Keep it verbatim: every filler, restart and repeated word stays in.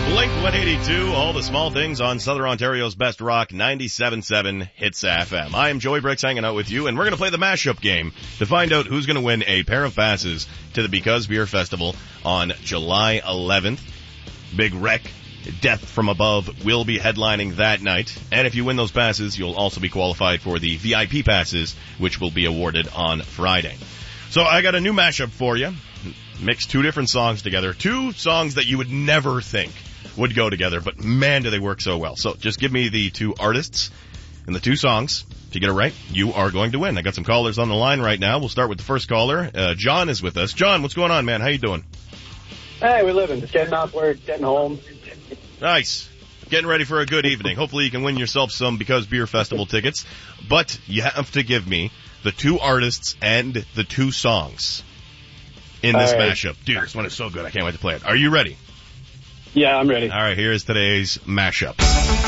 Blink one eighty-two, all the small things on Southern Ontario's best rock, ninety-seven point seven Hits F M. I am Joey Bricks hanging out with you, and we're going to play the mashup game to find out who's going to win a pair of passes to the Because Beer Festival on July eleventh. Big Wreck, Death from Above will be headlining that night. And if you win those passes, you'll also be qualified for the V I P passes, which will be awarded on Friday. So I got a new mashup for you. Mix two different songs together. Two songs that you would never think would go together, but man, do they work so well. So just give me the two artists and the two songs. If you get it right, you are going to win. I got some callers on the line right now. We'll start with the first caller. Uh, John is with us. John, what's going on, man? How you doing? Hey, we're living. Just getting off work, getting home. Nice. Getting ready for a good evening. Hopefully you can win yourself some Because Beer Festival tickets. But you have to give me the two artists and the two songs in this right. mashup. Dude, this one is so good. I can't wait to play it. Are you ready? Yeah, I'm ready. All right, here's today's mashup.